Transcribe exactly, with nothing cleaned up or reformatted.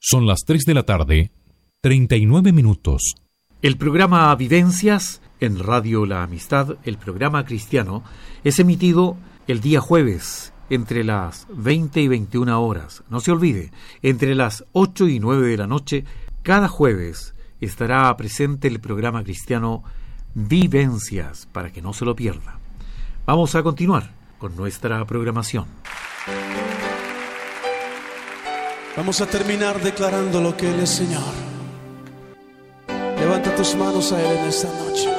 Son las tres de la tarde, treinta y nueve minutos. El programa Vivencias en Radio La Amistad, el programa cristiano, es emitido el día jueves entre las veinte y veintiuna horas. No se olvide, entre las ocho y nueve de la noche, cada jueves estará presente el programa cristiano Vivencias, para que no se lo pierda. Vamos a continuar con nuestra programación. Vamos a terminar declarando lo que Él es Señor. Levanta tus manos a Él en esta noche.